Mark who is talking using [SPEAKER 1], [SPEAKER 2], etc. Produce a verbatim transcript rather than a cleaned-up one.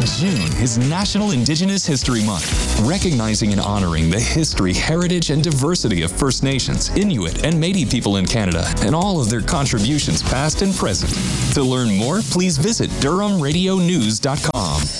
[SPEAKER 1] June is National Indigenous History Month, recognizing and honoring the history, heritage, and diversity of First Nations, Inuit, and Métis people in Canada, and all of their contributions past and present. To learn more, please visit Durham Radio News dot com.